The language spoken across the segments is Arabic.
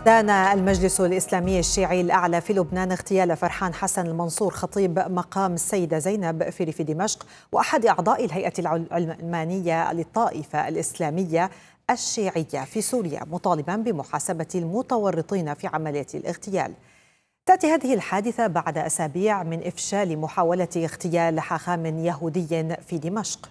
دان المجلس الإسلامي الشيعي الأعلى في لبنان اغتيال فرحان حسن المنصور خطيب مقام السيدة زينب في ريف دمشق وأحد أعضاء الهيئة العلمانية للطائفة الإسلامية الشيعية في سوريا، مطالبا بمحاسبة المتورطين في عملية الاغتيال. تأتي هذه الحادثة بعد أسابيع من إفشال محاولة اغتيال حاخام يهودي في دمشق.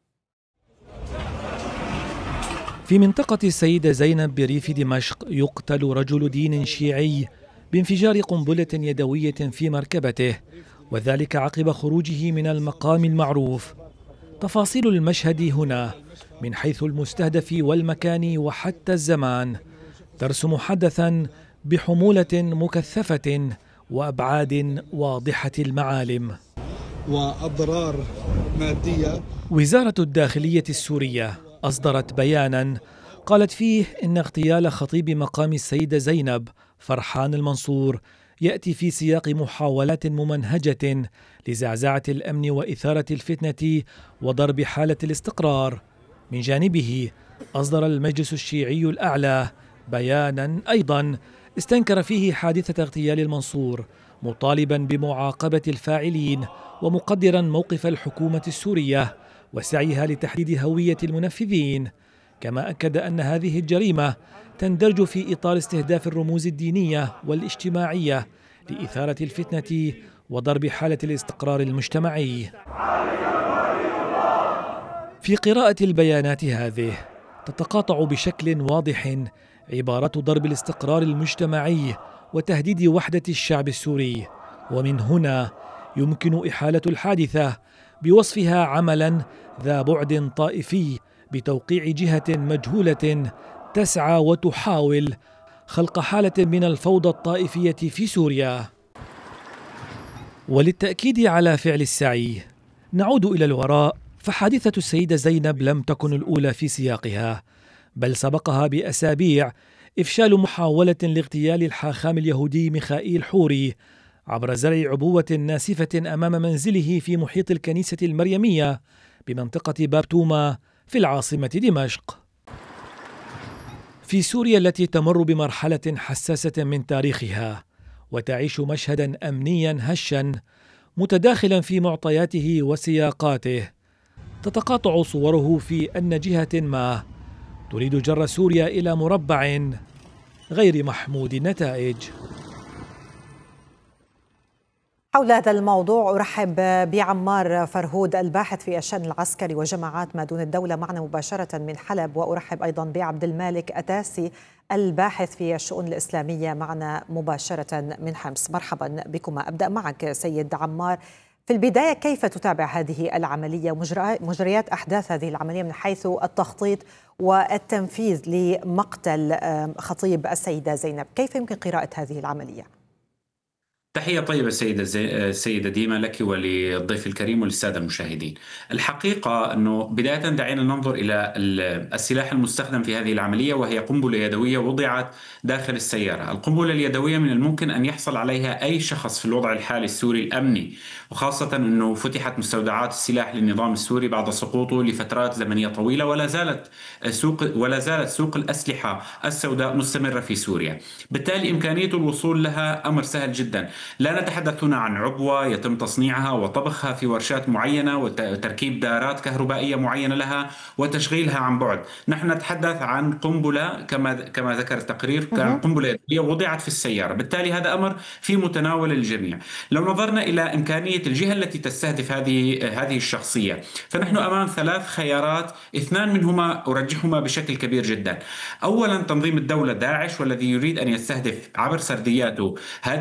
في منطقة السيدة زينب بريف دمشق يقتل رجل دين شيعي بانفجار قنبلة يدوية في مركبته، وذلك عقب خروجه من المقام المعروف. تفاصيل المشهد هنا من حيث المستهدف والمكان وحتى الزمان ترسم حدثا بحمولة مكثفة وأبعاد واضحة المعالم وأضرار مادية. وزارة الداخلية السورية أصدرت بيانا قالت فيه إن اغتيال خطيب مقام السيدة زينب فرحان المنصور يأتي في سياق محاولات ممنهجة لزعزعة الأمن وإثارة الفتنة وضرب حالة الاستقرار. من جانبه أصدر المجلس الشيعي الأعلى بيانا أيضا استنكر فيه حادثة اغتيال المنصور، مطالبا بمعاقبة الفاعلين ومقدرا موقف الحكومة السورية وسعيها لتحديد هوية المنفذين، كما أكد أن هذه الجريمة تندرج في إطار استهداف الرموز الدينية والاجتماعية لإثارة الفتنة وضرب حالة الاستقرار المجتمعي. في قراءة البيانات هذه تتقاطع بشكل واضح عبارات ضرب الاستقرار المجتمعي وتهديد وحدة الشعب السوري، ومن هنا يمكن إحالة الحادثة بوصفها عملا ذا بعد طائفي بتوقيع جهة مجهولة تسعى وتحاول خلق حالة من الفوضى الطائفية في سوريا. وللتأكيد على فعل السعي نعود إلى الوراء، فحادثة السيدة زينب لم تكن الأولى في سياقها، بل سبقها بأسابيع إفشال محاولة لاغتيال الحاخام اليهودي ميخائيل حوري عبر زرع عبوة ناسفة أمام منزله في محيط الكنيسة المريمية بمنطقة باب توما في العاصمة دمشق. في سوريا التي تمر بمرحلة حساسة من تاريخها وتعيش مشهدا أمنيا هشا متداخلا في معطياته وسياقاته، تتقاطع صوره في أن جهة ما تريد جر سوريا إلى مربع غير محمود النتائج. حول هذا الموضوع أرحب بعمار فرهود الباحث في الشأن العسكري وجماعات ما دون الدولة معنا مباشرة من حلب، وأرحب أيضا بعبد المالك أتاسي الباحث في الشؤون الإسلامية معنا مباشرة من حمص. مرحبا بكما. أبدأ معك سيد عمار، في البداية كيف تتابع هذه العملية ومجريات أحداث هذه العملية من حيث التخطيط والتنفيذ لمقتل خطيب السيدة زينب؟ كيف يمكن قراءة هذه العملية؟ تحية طيبة سيدة ديما لك وللضيف الكريم وللسادة المشاهدين. الحقيقة أنه بداية دعينا ننظر إلى السلاح المستخدم في هذه العملية، وهي قنبلة يدوية وضعت داخل السيارة. القنبلة اليدوية من الممكن أن يحصل عليها أي شخص في الوضع الحالي السوري الأمني، وخاصة أنه فتحت مستودعات السلاح للنظام السوري بعد سقوطه لفترات زمنية طويلة، ولا زالت سوق الأسلحة السوداء مستمرة في سوريا. بالتالي إمكانية الوصول لها أمر سهل جدا. لا نتحدث هنا عن عبوة يتم تصنيعها وطبخها في ورشات معينة وتركيب دارات كهربائية معينة لها وتشغيلها عن بعد. نحن نتحدث عن قنبلة كما ذكر التقرير، كان قنبلة يدوية وضعت في السيارة. بالتالي هذا أمر في متناول الجميع. لو نظرنا إلى إمكانية الجهة التي تستهدف هذه الشخصية، فنحن أمام ثلاث خيارات، اثنان منهما أرجحهما بشكل كبير جدا. أولا تنظيم الدولة داعش، والذي يريد أن يستهدف عبر سردياته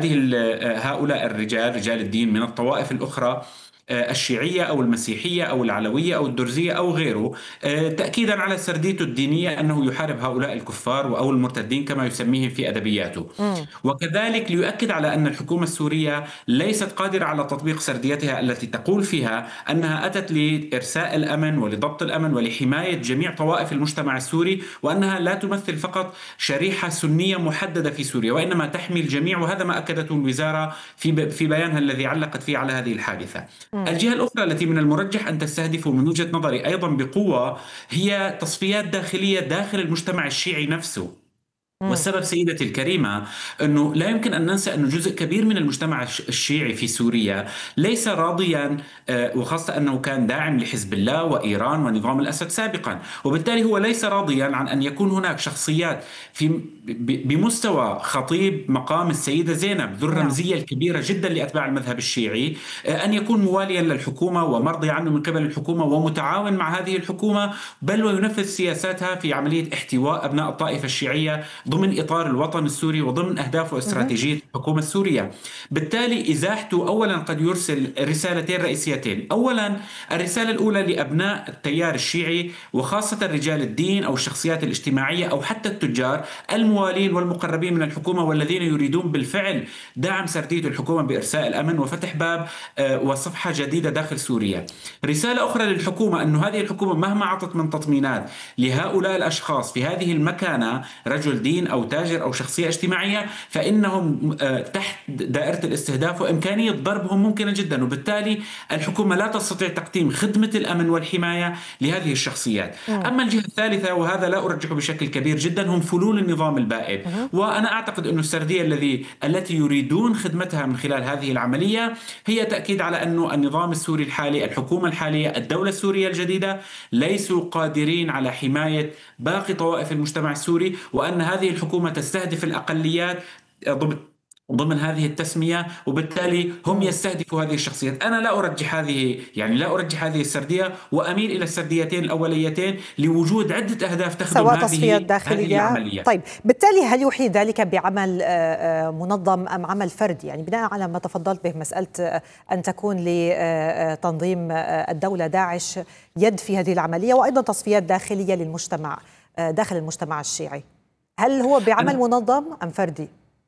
هؤلاء رجال الدين من الطوائف الأخرى، الشيعية أو المسيحية أو العلوية أو الدرزية أو غيره، تأكيدا على سرديته الدينية أنه يحارب هؤلاء الكفار أو المرتدين كما يسميهم في أدبياته. وكذلك ليؤكد على أن الحكومة السورية ليست قادرة على تطبيق سرديتها التي تقول فيها أنها أتت لإرساء الأمن ولضبط الأمن ولحماية جميع طوائف المجتمع السوري، وأنها لا تمثل فقط شريحة سنية محددة في سوريا، وإنما تحمي الجميع. وهذا ما أكدته الوزارة في بيانها الذي علقت فيه على هذه الحادثة. الجهة الأخرى التي من المرجح أن تستهدف من وجهة نظري أيضا بقوة هي تصفيات داخلية داخل المجتمع الشيعي نفسه. والسبب سيدتي الكريمة أنه لا يمكن أن ننسى أنه جزء كبير من المجتمع الشيعي في سوريا ليس راضيا، وخاصة أنه كان داعم لحزب الله وإيران ونظام الأسد سابقا، وبالتالي هو ليس راضيا عن أن يكون هناك شخصيات بمستوى خطيب مقام السيدة زينب ذو الرمزية الكبيرة جدا لأتباع المذهب الشيعي أن يكون مواليا للحكومة ومرضي عنه من قبل الحكومة ومتعاون مع هذه الحكومة، بل وينفذ سياساتها في عملية احتواء أبناء الطائفة الشيعية ضمن إطار الوطن السوري وضمن أهداف واستراتيجية الحكومة السورية. بالتالي إزاحته أولا قد يرسل رسالتين رئيسيتين. أولا الرسالة الأولى لأبناء التيار الشيعي وخاصة رجال الدين أو الشخصيات الاجتماعية أو حتى التجار الموالين والمقربين من الحكومة والذين يريدون بالفعل دعم سردية الحكومة بإرساء الأمن وفتح باب وصفحة جديدة داخل سوريا. رسالة أخرى للحكومة أن هذه الحكومة مهما عطت من تطمينات لهؤلاء الأشخاص في هذه المكانة، رجل دين أو تاجر أو شخصية اجتماعية، فإنهم تحت دائرة الاستهداف وإمكانية ضربهم ممكنة جدا، وبالتالي الحكومة لا تستطيع تقديم خدمة الأمن والحماية لهذه الشخصيات. أما الجهة الثالثة وهذا لا أرجحه بشكل كبير جدا هم فلول النظام البائد، وأنا أعتقد أن السردية التي يريدون خدمتها من خلال هذه العملية هي تأكيد على أن النظام السوري الحالي، الحكومة الحالية، الدولة السورية الجديدة ليسوا قادرين على حماية باقي طوائف المجتمع السوري، وأن هذه الحكومة تستهدف الأقليات ضمن هذه التسمية، وبالتالي هم يستهدفوا هذه الشخصيات. أنا لا أرجح هذه السردية، وأميل إلى السرديتين الأوليتين لوجود عدة أهداف تخدم هذه العملية. طيب بالتالي هل يوحي ذلك بعمل منظم أم عمل فردي؟ يعني بناء على ما تفضلت به مسألة أن تكون لتنظيم الدولة داعش يد في هذه العملية وأيضا تصفيات داخلية للمجتمع داخل المجتمع الشيعي، هل هو بعمل منظم أم فردي؟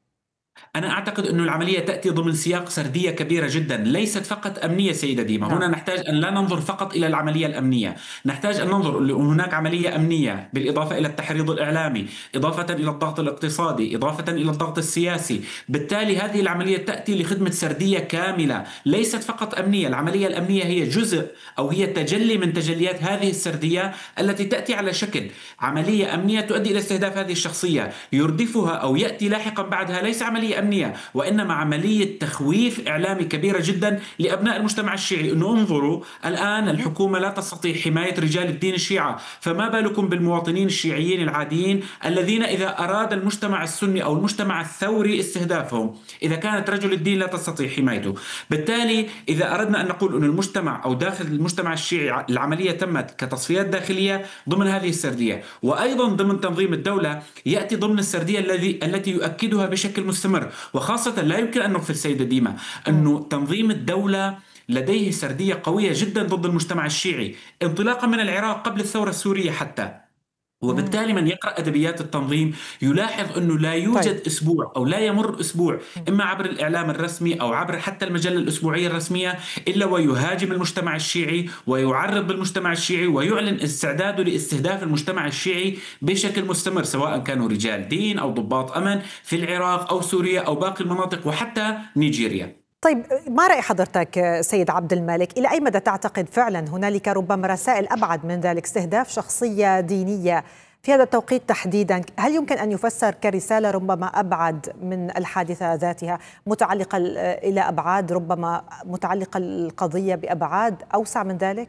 أنا أعتقد أن العملية تأتي ضمن سياق سردية كبيرة جدا، ليست فقط أمنية سيدة ديما. هنا نحتاج أن لا ننظر فقط إلى العملية الأمنية، نحتاج أن ننظر أن هناك عملية أمنية بالإضافة إلى التحريض الإعلامي، إضافة إلى الضغط الاقتصادي، إضافة إلى الضغط السياسي. بالتالي هذه العملية تأتي لخدمة سردية كاملة ليست فقط أمنية. العملية الأمنية هي جزء أو هي تجلي من تجليات هذه السردية التي تأتي على شكل عملية أمنية تؤدي إلى استهداف هذه الشخصية، يردفها أو يأتي لاحقا بعدها ليس عملية أمنية وإنما عملية تخويف إعلامي كبيرة جدا لأبناء المجتمع الشيعي، أنه انظروا الآن الحكومة لا تستطيع حماية رجال الدين الشيعة، فما بالكم بالمواطنين الشيعيين العاديين الذين إذا أراد المجتمع السني أو المجتمع الثوري استهدافهم، إذا كانت رجل الدين لا تستطيع حمايته. بالتالي إذا أردنا أن نقول أن المجتمع أو داخل المجتمع الشيعي العملية تمت كتصفيات داخلية ضمن هذه السردية، وأيضا ضمن تنظيم الدولة يأتي ضمن السردية التي يؤكدها بشكل مستمر. وخاصة لا يمكن أن نغفل سيدة ديما أنه تنظيم الدولة لديه سردية قوية جدا ضد المجتمع الشيعي انطلاقا من العراق قبل الثورة السورية حتى. وبالتالي من يقرأ أدبيات التنظيم يلاحظ أنه لا يوجد أسبوع أو لا يمر أسبوع إما عبر الإعلام الرسمي أو عبر حتى المجلة الأسبوعية الرسمية إلا ويهاجم المجتمع الشيعي ويعرض بالمجتمع الشيعي ويعلن استعداده لاستهداف المجتمع الشيعي بشكل مستمر، سواء كانوا رجال دين أو ضباط أمن في العراق أو سوريا أو باقي المناطق وحتى نيجيريا. طيب ما رأي حضرتك سيد عبد المالك؟ إلى أي مدى تعتقد فعلا هنالك ربما رسائل أبعد من ذلك، استهداف شخصية دينية في هذا التوقيت تحديدا؟ هل يمكن أن يفسر كرسالة ربما أبعد من الحادثة ذاتها، متعلقة إلى أبعاد ربما متعلقة القضية بأبعاد أوسع من ذلك؟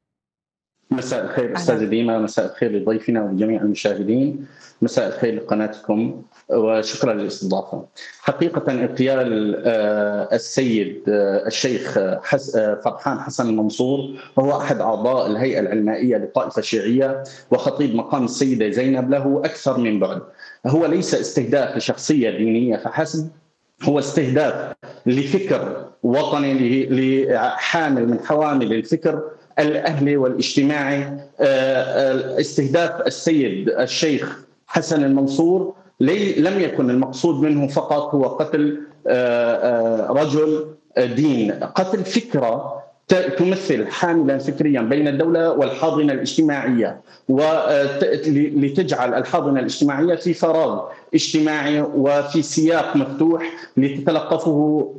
مساء الخير أستاذ ديما، مساء الخير لضيفنا وجميع المشاهدين، مساء الخير لقناتكم وشكرا للاستضافة. حقيقة اغتيال السيد الشيخ فرحان حسن المنصور وهو أحد أعضاء الهيئة العلمائية للطائفة الشيعية وخطيب مقام السيدة زينب له أكثر من بعد. هو ليس استهداف لشخصية دينية فحسب، هو استهداف لفكر وطني، لحامل من حوامل الفكر الأهلي والاجتماعي. استهداف السيد الشيخ حسن المنصور لم يكن المقصود منه فقط هو قتل رجل دين، قتل فكرة تمثل حاملا فكريا بين الدولة والحاضنة الاجتماعية، ولتجعل الحاضنة الاجتماعية في فراغ اجتماعي وفي سياق مفتوح لتتلقفه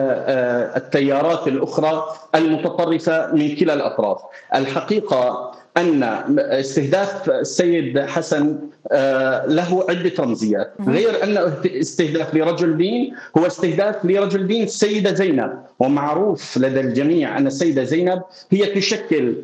التيارات الأخرى المتطرفة من كلا الأطراف. الحقيقة أن استهداف السيد حسن له عدة رمزيات، غير أن استهداف لرجل دين هو استهداف لرجل دين السيدة زينب، ومعروف لدى الجميع أن السيدة زينب هي تشكل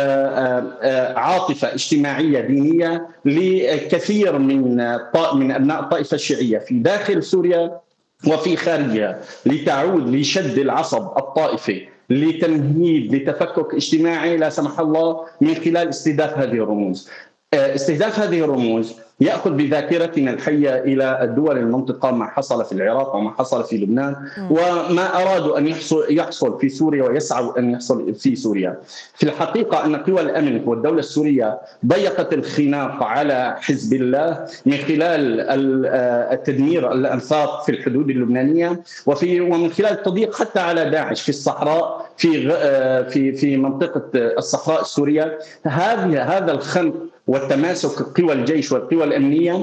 عاطفة اجتماعية دينية لكثير من أبناء الطائفة الشيعية في داخل سوريا وفي خارجها، لتعود لشد العصب الطائفي، لتمهيد لتفكك اجتماعي لا سمح الله من خلال استهداف هذه الرموز. استهداف هذه الرموز يأخذ بذاكرتنا الحية إلى الدول المنطقة، ما حصل في العراق وما حصل في لبنان وما أرادوا أن يحصل في سوريا ويسعوا أن يحصل في سوريا. في الحقيقة أن قوى الأمن والدولة السورية ضيقت الخناق على حزب الله من خلال التدمير الأنفاق في الحدود اللبنانية، ومن خلال التضييق حتى على داعش في الصحراء في منطقة الصحراء السورية. هذا الخنق والتماسك قوى الجيش والقوى الأمنية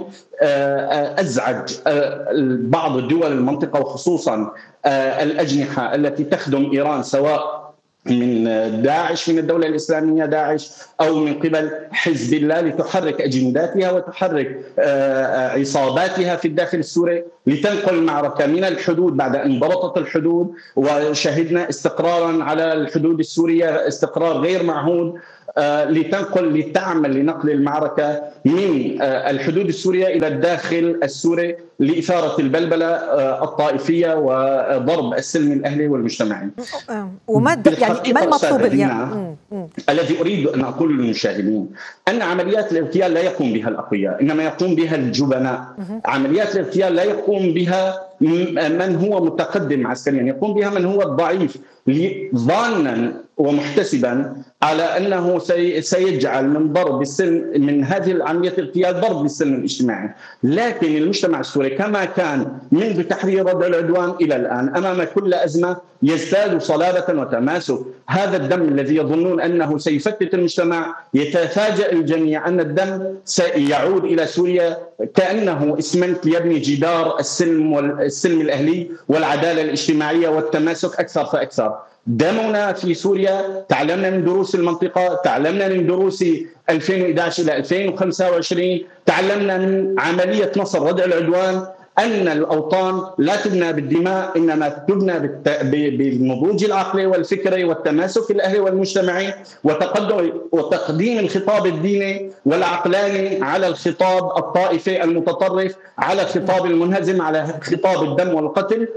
أزعج بعض الدول المنطقة، وخصوصا الأجنحة التي تخدم إيران، سواء من داعش، من الدولة الإسلامية داعش، أو من قبل حزب الله، لتحرك أجنداتها وتحرك عصاباتها في الداخل السوري لتنقل المعركة من الحدود بعد أن ضبطت الحدود، وشهدنا استقرارا على الحدود السورية، استقرار غير معهود، لتعمل لنقل المعركة من الحدود السورية إلى الداخل السوري لإثارة البلبلة الطائفية وضرب السلم الأهلي والمجتمعي. وما يعني ما المطلوب اليوم؟ الذي أريد أن أقول للمشاهدين أن عمليات الاغتيال لا يقوم بها الأقوياء، إنما يقوم بها الجبناء. عمليات الاغتيال لا يقوم بها من هو متقدم عسكريا، يقوم بها من هو الضعيف، ظانا ومحتسبا على أنه سيجعل من ضرب السلم، من هذه العملية الاغتيال، ضرب للسلم الاجتماعي. لكن المجتمع السوري كما كان منذ تحرير ردع العدوان إلى الآن أمام كل أزمة يزداد صلابة وتماسك. هذا الدم الذي يظنون أنه سيفتت المجتمع، يتفاجأ الجميع أن الدم سيعود إلى سوريا كأنه إسمنت يبني جدار السلم الأهلي والعدالة الاجتماعية والتماسك أكثر فأكثر. دمنا في سوريا، تعلمنا من دروس المنطقة، تعلمنا من دروس 2011 إلى 2025، تعلمنا من عملية نصر ردع العدوان أن الأوطان لا تبنى بالدماء، إنما تبنى بالنضوج العقلي والفكري والتماسك الأهلي والمجتمعي، وتقديم الخطاب الديني والعقلاني على الخطاب الطائفي المتطرف، على الخطاب المنهزم، على خطاب الدم والقتل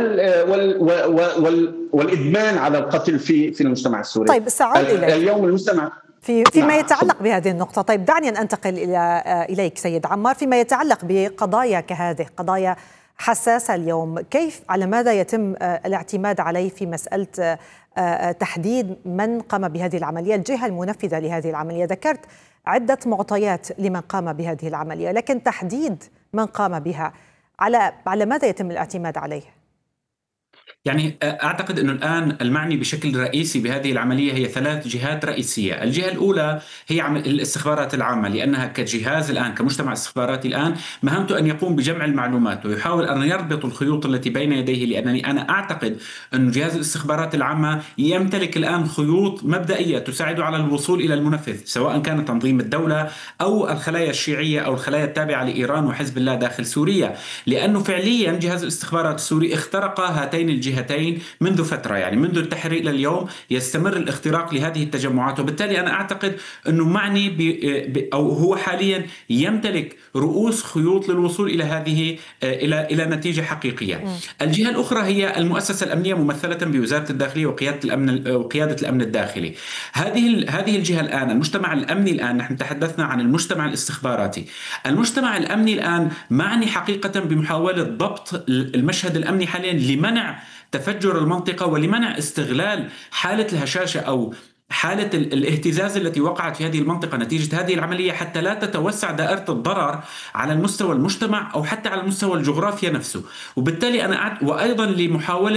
والإدمان على القتل في المجتمع السوري. طيب سأعود إليك اليوم المجتمع فيما يتعلق بهذه النقطة. طيب دعني أن أنتقل إليك سيد عمار فيما يتعلق بقضايا كهذه، قضايا حساسة اليوم. كيف، على ماذا يتم الاعتماد عليه في مسألة تحديد من قام بهذه العملية، الجهة المنفذة لهذه العملية؟ ذكرت عدة معطيات لمن قام بهذه العملية، لكن تحديد من قام بها على ماذا يتم الاعتماد عليه؟ يعني أعتقد أنه الآن المعني بشكل رئيسي بهذه العملية هي 3 جهات رئيسية. الجهة الأولى هي الاستخبارات العامة، لأنها كجهاز الآن، كمجتمع استخباراتي الآن، مهمته أن يقوم بجمع المعلومات ويحاول أن يربط الخيوط التي بين يديه، لأنني أنا أعتقد أن جهاز الاستخبارات العامة يمتلك الآن خيوط مبدئية تساعده على الوصول إلى المنفذ، سواء كان تنظيم الدولة أو الخلايا الشيعية أو الخلايا التابعة لإيران وحزب الله داخل سوريا، لأنه فعليا جهاز الاستخبارات السوري اخترق هاتين الجهتين منذ فترة، يعني منذ التحرير إلى اليوم يستمر الاختراق لهذه التجمعات. وبالتالي أنا أعتقد أنه معني أو هو حاليا يمتلك رؤوس خيوط للوصول إلى هذه إلى نتيجة حقيقية. الجهة الأخرى هي المؤسسة الأمنية ممثلة بوزارة الداخلية وقيادة الأمن الداخلي. هذه الجهة الآن، المجتمع الأمني الآن، نحن تحدثنا عن المجتمع الاستخباراتي. المجتمع الأمني الآن معني حقيقة بمحاولة ضبط المشهد الأمني حاليا لمنع تفجر المنطقة ولمنع استغلال حالة الهشاشة أو حالة الاهتزاز التي وقعت في هذه المنطقة نتيجة هذه العملية، حتى لا تتوسع دائرة الضرر على المستوى المجتمع أو حتى على المستوى الجغرافيا نفسه. وبالتالي وأيضا لمحاولة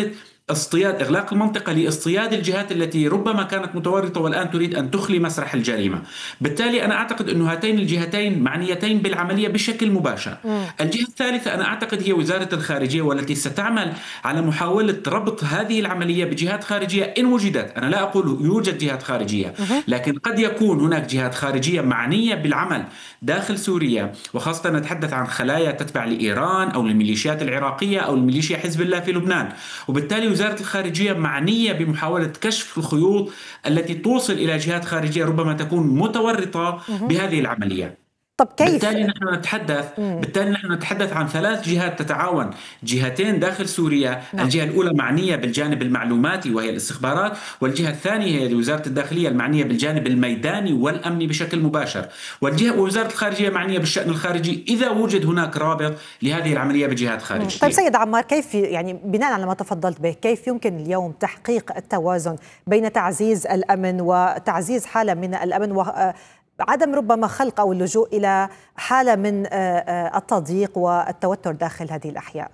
إغلاق المنطقة لاصطياد الجهات التي ربما كانت متورطة والآن تريد أن تخلي مسرح الجريمة. بالتالي أنا أعتقد أن هاتين الجهتين معنيتين بالعملية بشكل مباشر. الجهة الثالثة أنا أعتقد هي وزارة الخارجية، والتي ستعمل على محاولة ربط هذه العملية بجهات خارجية إن وجدت. أنا لا أقول يوجد جهات خارجية، لكن قد يكون هناك جهات خارجية معنية بالعمل داخل سوريا، وخاصة نتحدث عن خلايا تتبع لإيران أو الميليشيات العراقية أو الميليشيا حزب الله في لبنان. وبالتالي وزارة الخارجية معنية بمحاولة كشف الخيوط التي توصل إلى جهات خارجية ربما تكون متورطة بهذه العملية. طب كيف؟ بالتالي نحن نتحدث عن 3 جهات تتعاون، جهتين داخل سوريا. الجهة الأولى معنية بالجانب المعلوماتي وهي الاستخبارات، والجهة الثانية هي وزارة الداخلية المعنية بالجانب الميداني والأمني بشكل مباشر، ووزارة الخارجية معنية بالشأن الخارجي إذا وجد هناك رابط لهذه العملية بجهات خارجية. طيب سيد عمار، كيف يعني بناء على ما تفضلت به كيف يمكن اليوم تحقيق التوازن بين تعزيز الأمن وتعزيز حالة من الأمن عدم ربما خلق أو اللجوء إلى حالة من التضييق والتوتر داخل هذه الأحياء؟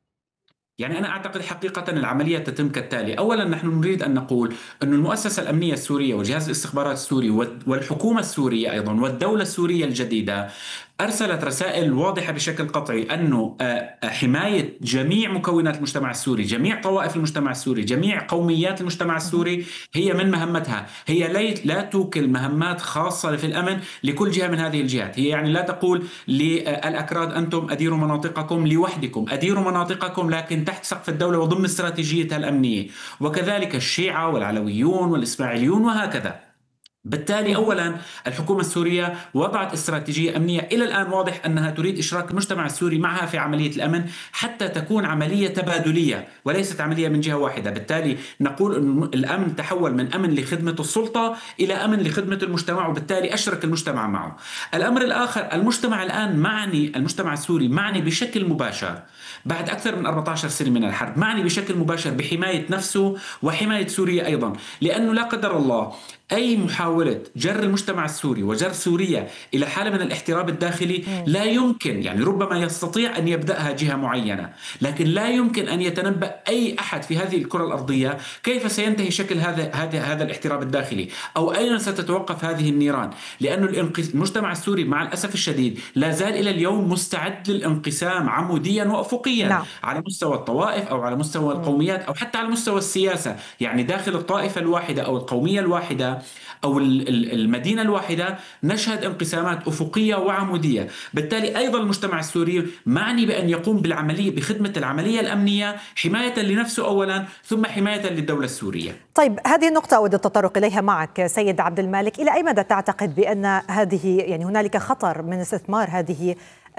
يعني أنا أعتقد حقيقة العملية تتم كالتالي. أولا نحن نريد أن نقول أن المؤسسة الأمنية السورية وجهاز الاستخبارات السوري والحكومة السورية أيضا والدولة السورية الجديدة أرسلت رسائل واضحة بشكل قطعي أنه حماية جميع مكونات المجتمع السوري، جميع طوائف المجتمع السوري، جميع قوميات المجتمع السوري هي من مهمتها. هي لا توكل مهمات خاصة في الأمن لكل جهة من هذه الجهات. هي يعني لا تقول للأكراد أنتم أديروا مناطقكم لوحدكم، أديروا مناطقكم لكن تحت سقف الدولة وضمن استراتيجيتها الأمنية، وكذلك الشيعة والعلويون والإسماعيليون وهكذا. بالتالي أولا الحكومة السورية وضعت استراتيجية أمنية إلى الآن واضح أنها تريد إشراك المجتمع السوري معها في عملية الأمن حتى تكون عملية تبادلية وليست عملية من جهة واحدة. بالتالي نقول أن الأمن تحول من أمن لخدمة السلطة إلى أمن لخدمة المجتمع، وبالتالي أشرك المجتمع معه. الأمر الآخر، المجتمع الآن المجتمع السوري معني بشكل مباشر بعد أكثر من 14 سنة من الحرب، معني بشكل مباشر بحماية نفسه وحماية سوريا أيضا، لأنه لا قدر الله أي محاولة جر المجتمع السوري وجر سوريا إلى حالة من الاحتراب الداخلي لا يمكن، يعني ربما يستطيع أن يبدأها جهة معينة، لكن لا يمكن أن يتنبأ أي أحد في هذه الكرة الأرضية كيف سينتهي شكل هذا الاحتراب الداخلي أو أين ستتوقف هذه النيران، لأن المجتمع السوري مع الأسف الشديد لا زال إلى اليوم مستعد للانقسام عموديا وأفقيا على مستوى الطوائف أو على مستوى القوميات أو حتى على مستوى السياسة. يعني داخل الطائفة الواحدة أو القومية الواحدة أو المدينة الواحدة نشهد انقسامات أفقية وعمودية. بالتالي أيضا المجتمع السوري معني بأن يقوم بخدمة العملية الأمنية حماية لنفسه أولا ثم حماية للدولة السورية. طيب هذه النقطة أود التطرق إليها معك سيد عبد المالك. إلى أي مدى تعتقد بأن يعني هنالك خطر من استثمار هذه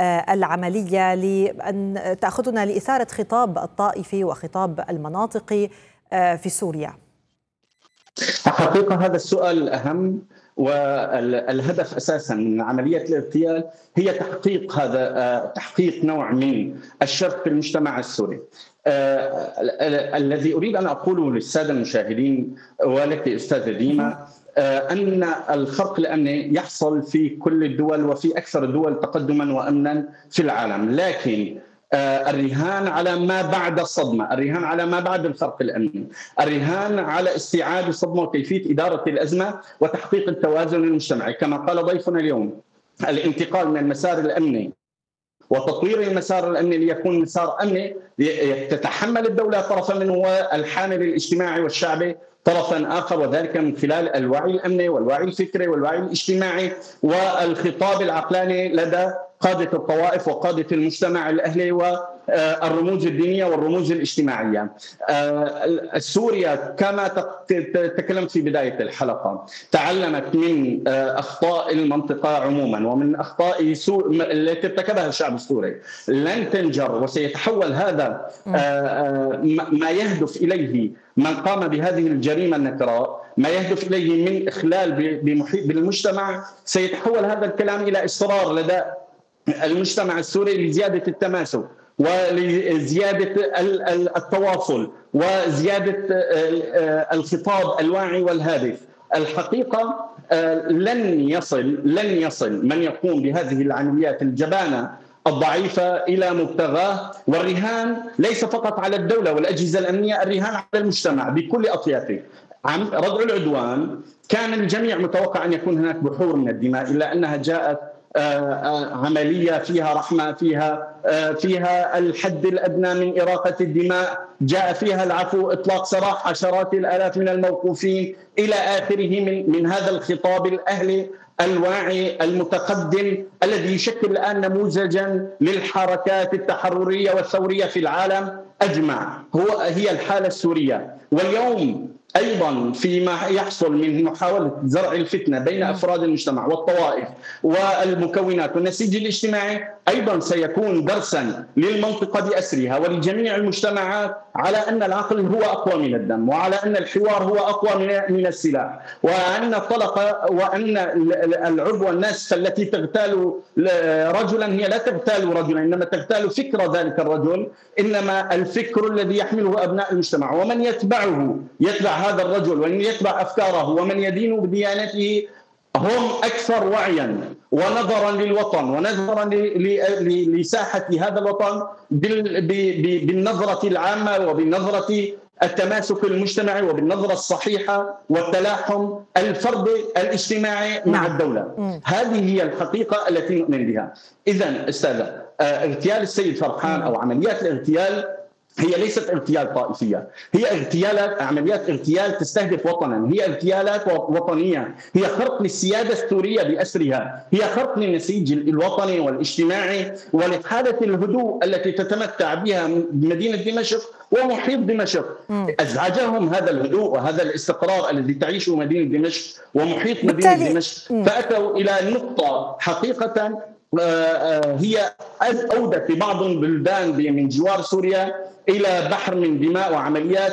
العملية لأن تأخذنا لإثارة خطاب الطائفي وخطاب المناطقي في سوريا؟ حقيقة هذا السؤال الأهم، والهدف أساساً من عملية الاغتيال هي تحقيق نوع من الشرك في المجتمع السوري. الذي أريد أن أقوله للسادة المشاهدين ولك أستاذة ديما أن الخرق الأمني يحصل في كل الدول وفي أكثر الدول تقدماً وأمناً في العالم، لكن الرهان على ما بعد الصدمة، الرهان على ما بعد الخرق الأمني، الرهان على استيعاب الصدمة وكيفية إدارة الأزمة وتحقيق التوازن المجتمعي. كما قال ضيفنا اليوم، الانتقال من المسار الأمني وتطوير المسار الأمني ليكون مسار أمني تتحمل الدولة طرفا منه والحامل الاجتماعي والشعبي طرفا آخر، وذلك من خلال الوعي الأمني والوعي الفكري والوعي الاجتماعي والخطاب العقلاني لدى قادة الطوائف وقادة المجتمع الأهلي والرموز الدينية والرموز الاجتماعية. سوريا كما تكلمت في بداية الحلقة تعلمت من أخطاء المنطقة عموما ومن أخطاء التي ارتكبها الشعب السوري. لن تنجر وسيتحول هذا ما يهدف إليه من قام بهذه الجريمة النكراء، ما يهدف إليه من إخلال بالمجتمع، سيتحول هذا الكلام إلى إصرار لدى المجتمع السوري لزيادة التماسك ولزيادة التواصل وزيادة الخطاب الواعي والهادف. الحقيقة لن يصل من يقوم بهذه العمليات الجبانة الضعيفة إلى مبتغاه، والرهان ليس فقط على الدولة والأجهزة الأمنية، الرهان على المجتمع بكل أطيافه. ردع العدوان كان الجميع متوقع أن يكون هناك بحور من الدماء، إلا أنها جاءت عملية فيها رحمة، فيها الحد الأدنى من إراقة الدماء، جاء فيها العفو، إطلاق سراح عشرات الآلاف من الموقوفين إلى آخره من هذا الخطاب الأهلي الواعي المتقدم الذي يشكل الآن نموذجا للحركات التحررية والثورية في العالم أجمع. هي الحالة السورية. واليوم أيضا فيما يحصل من محاولة زرع الفتنة بين أفراد المجتمع والطوائف والمكونات والنسيج الاجتماعي أيضا سيكون درسا للمنطقة بأسرها ولجميع المجتمعات على أن العقل هو أقوى من الدم، وعلى أن الحوار هو أقوى من السلاح، وأن الطلقة وأن العدوى الناس التي تغتال رجلا هي لا تغتال رجلا، إنما تغتال فكر ذلك الرجل، إنما الفكر الذي يحمله أبناء المجتمع، ومن يتبع هذا الرجل ومن يتبع أفكاره ومن يدين بديانته هم أكثر وعيا ونظرا للوطن ونظرا لساحة هذا الوطن بالنظرة العامة وبالنظرة التماسك المجتمعي وبالنظرة الصحيحة والتلاحم الفردي الاجتماعي مع الدولة. هذه هي الحقيقة التي نؤمن بها. إذن أستاذة، اغتيال السيد فرحان أو عمليات الاغتيال هي ليست اغتيال طائفية، هي عمليات اغتيال تستهدف وطنا، هي اغتيالات وطنية، هي خرق للسيادة السورية بأسرها، هي خرق للنسيج الوطني والاجتماعي ولحالة الهدوء التي تتمتع بها مدينة دمشق ومحيط دمشق. أزعجهم هذا الهدوء وهذا الاستقرار الذي تعيشه مدينة دمشق ومحيط مدينة دمشق، فأتوا إلى نقطة حقيقة هي أودت لبعض البلدان من جوار سوريا إلى بحر من دماء وعمليات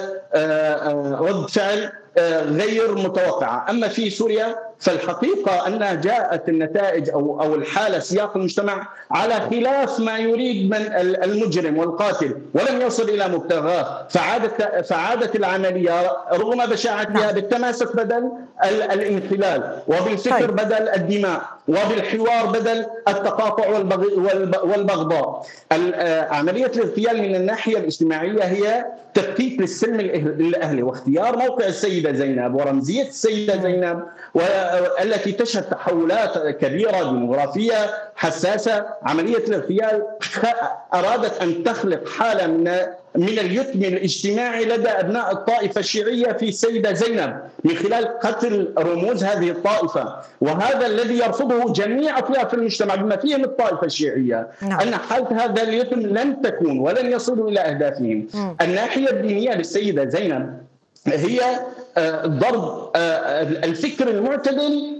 رد فعل غير متوقعة. أما في سوريا فالحقيقة أنها جاءت النتائج أو الحالة سياق المجتمع على خلاف ما يريد من المجرم والقاتل، ولم يصل إلى مبتغاه، فعادت العملية رغم بشاعتها بالتماسك بدل الانخلال، وبالفكر بدل الدماء، وبالحوار بدل التقاطع والبغضاء. عملية الاغتيال من الناحية الاجتماعية هي تفكيك للسلم الأهلي واختيار موقع السيدة زينب ورمزية السيدة زينب التي تشهد تحولات كبيرة ديموغرافية حساسة. عملية الاغتيال أرادت أن تخلق حالة من اليتم الاجتماعي لدى أبناء الطائفة الشيعية في السيدة زينب من خلال قتل رموز هذه الطائفة، وهذا الذي يرفضه جميع أطياف المجتمع بما فيهم الطائفة الشيعية، أن حالة هذا اليتم لن تكون ولن يصلوا إلى أهدافهم. الناحية الدينية للسيدة زينب هي ضرب الفكر المعتدل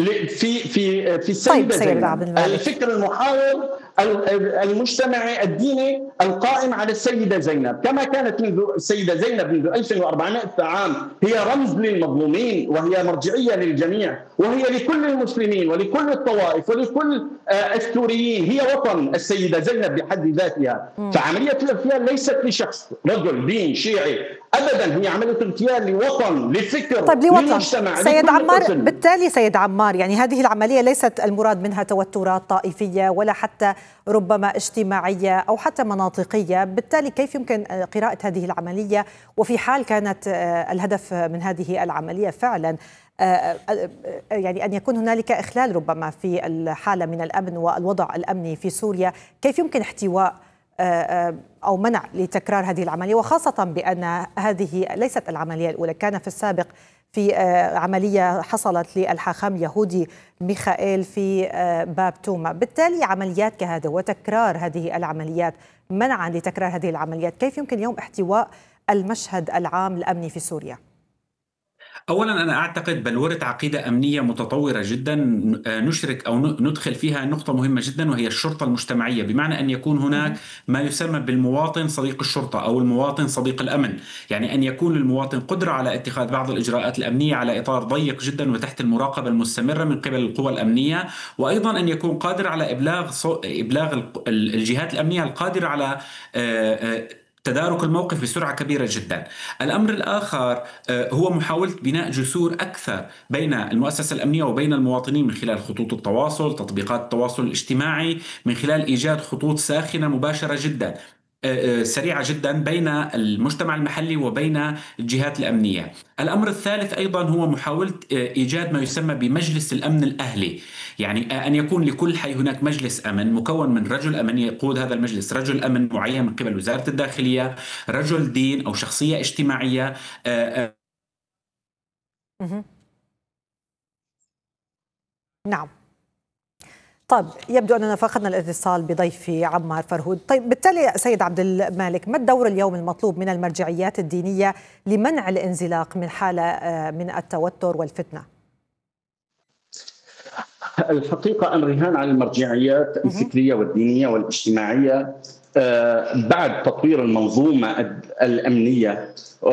في السيدة زينب، الفكر المحاور المجتمعي الديني القائم على السيدة زينب، كما كانت منذ السيدة زينب منذ 1400 عام هي رمز للمظلومين وهي مرجعية للجميع وهي لكل المسلمين ولكل الطوائف ولكل السوريين، هي وطن السيدة زينب بحد ذاتها. فعملية الاغتيال ليست لشخص رجل دين شيعي أبدا، هي عملية اغتيال لوطن لفكر طيب للمجتمع. سيد عمار، بالتالي سيد عمار يعني هذه العملية ليست المراد منها توترات طائفية ولا حتى ربما اجتماعية أو حتى مناطقية، بالتالي كيف يمكن قراءة هذه العملية وفي حال كانت الهدف من هذه العملية فعلا يعني أن يكون هنالك إخلال ربما في الحالة من الأمن والوضع الأمني في سوريا، كيف يمكن احتواء أو منع لتكرار هذه العملية، وخاصة بأن هذه ليست العملية الأولى، كان في السابق في عملية حصلت للحاخام يهودي ميخائيل في باب توما. بالتالي عمليات كهذا وتكرار هذه العمليات، منعا لتكرار هذه العمليات، كيف يمكن اليوم احتواء المشهد العام الأمني في سوريا؟ أولا أنا أعتقد بلورة عقيدة أمنية متطورة جدا نشرك أو ندخل فيها نقطة مهمة جدا، وهي الشرطة المجتمعية، بمعنى أن يكون هناك ما يسمى بالمواطن صديق الشرطة أو المواطن صديق الأمن، يعني أن يكون للمواطن قدرة على اتخاذ بعض الإجراءات الأمنية على إطار ضيق جدا وتحت المراقبة المستمرة من قبل القوى الأمنية، وأيضا أن يكون قادر على إبلاغ الجهات الأمنية القادرة على تدارك الموقف بسرعة كبيرة جدا. الأمر الآخر هو محاولة بناء جسور أكثر بين المؤسسة الأمنية وبين المواطنين من خلال خطوط التواصل، تطبيقات التواصل الاجتماعي، من خلال إيجاد خطوط ساخنة مباشرة جدا سريعة جدا بين المجتمع المحلي وبين الجهات الأمنية. الأمر الثالث أيضا هو محاولة إيجاد ما يسمى بمجلس الأمن الأهلي، يعني أن يكون لكل حي هناك مجلس أمن مكون من رجل أمن يقود هذا المجلس، رجل أمن معين من قبل وزارة الداخلية، رجل دين أو شخصية اجتماعية. نعم. طيب يبدو أننا فقدنا الاتصال بضيفي عمار فرهود. طيب بالتالي سيد عبد المالك، ما الدور اليوم المطلوب من المرجعيات الدينية لمنع الانزلاق من حالة من التوتر والفتنة؟ الحقيقة الرهان على المرجعيات الفكرية والدينية والاجتماعية بعد تطوير المنظومة الأمنية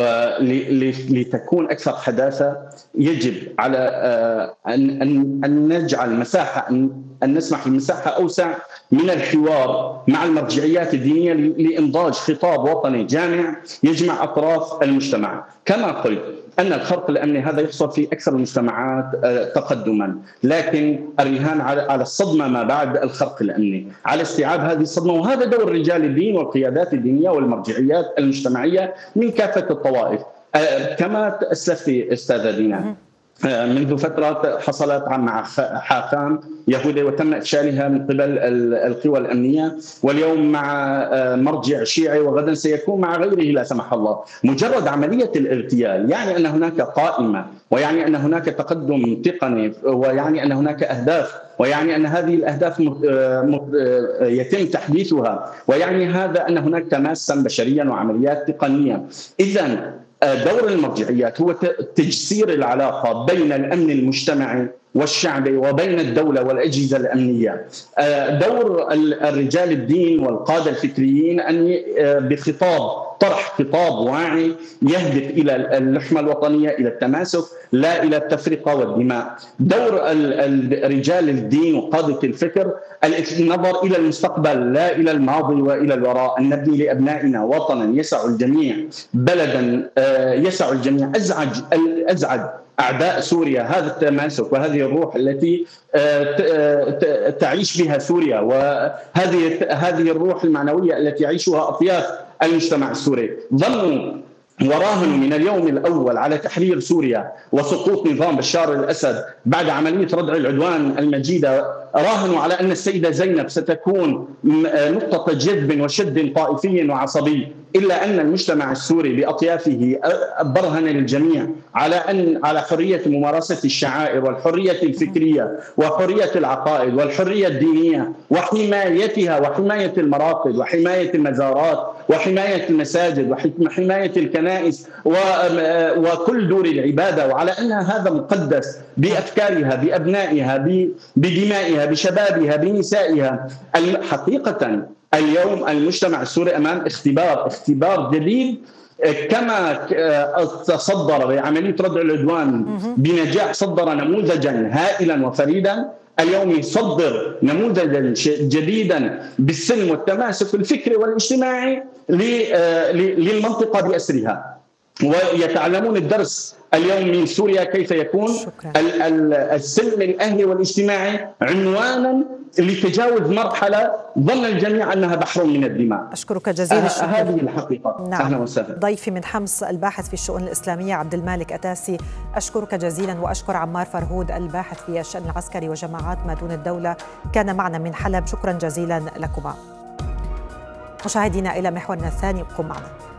لتكون أكثر حداثة، يجب على أن نجعل مساحة، أن نسمح لمساحة أوسع من الحوار مع المرجعيات الدينية لإنضاج خطاب وطني جامع يجمع أطراف المجتمع. كما قلت أن الخرق الأمني هذا يحصل في أكثر المجتمعات تقدما، لكن الرهان على الصدمة ما بعد الخرق الأمني، على استيعاب هذه الصدمة، وهذا دور رجال الدين والقيادات الدينية والمرجعيات المجتمعية من كافة الطوائف. كما أسلفت أستاذة دينا، منذ فترة حصلت مع حاخام يهودي وتم إفشالها من قبل القوى الأمنية، واليوم مع مرجع شيعي، وغدا سيكون مع غيره لا سمح الله. مجرد عملية الاغتيال يعني أن هناك قائمة، ويعني أن هناك تقدم تقني، ويعني أن هناك أهداف، ويعني أن هذه الأهداف يتم تحديثها، ويعني هذا أن هناك تماسا بشريا وعمليات تقنية. إذن دور المرجعيات هو تجسير العلاقة بين الأمن المجتمعي والشعبي وبين الدولة والأجهزة الأمنية. دور الرجال الدين والقادة الفكريين أن بخطاب طرح خطاب واعي يهدف إلى اللحمة الوطنية، إلى التماسك لا إلى التفرقة والدماء. دور رجال الدين وقادة الفكر النظر إلى المستقبل لا إلى الماضي وإلى الوراء، أن نبني لأبنائنا وطنا يسع الجميع، بلدا يسع الجميع. أزعج أعداء سوريا هذا التماسك وهذه الروح التي تعيش بها سوريا، وهذه الروح المعنوية التي يعيشها أطياف المجتمع السوري. ظنوا وراهنوا من اليوم الأول على تحرير سوريا وسقوط نظام بشار الأسد بعد عملية ردع العدوان المجيدة، راهنوا على أن السيدة زينب ستكون نقطة جذب وشد طائفي وعصبي، إلا أن المجتمع السوري بأطيافه برهن للجميع على حرية ممارسة الشعائر والحرية الفكرية وحرية العقائد والحرية الدينية وحمايتها، وحماية المراقد وحماية المزارات وحماية المساجد وحماية الكنائس وكل دور العبادة، وعلى أن هذا مقدس بأفكارها، بأبنائها، بدمائها، بشبابها، بنسائها. حقيقة اليوم المجتمع السوري أمام اختبار جديد، كما تصدر بعملية ردع العدوان بنجاح، صدر نموذجا هائلا وفريدا، اليوم يصدر نموذجا جديدا بالسلم والتماسك الفكري والاجتماعي للمنطقة بأسرها. ويتعلمون الدرس اليوم من سوريا كيف يكون السلم الأهلي والاجتماعي عنوانا لتجاوز مرحلة ظن الجميع أنها بحر من الدماء. أشكرك جزيلا الشكر. هذه الحقيقة. نعم. أهلا وسهلا. ضيفي من حمص الباحث في الشؤون الإسلامية عبد المالك أتاسي، أشكرك جزيلا، وأشكر عمار فرهود الباحث في الشأن العسكري وجماعات ما دون الدولة كان معنا من حلب. شكرا جزيلا لكما. مشاهدينا إلى محورنا الثاني، ابقوا معنا.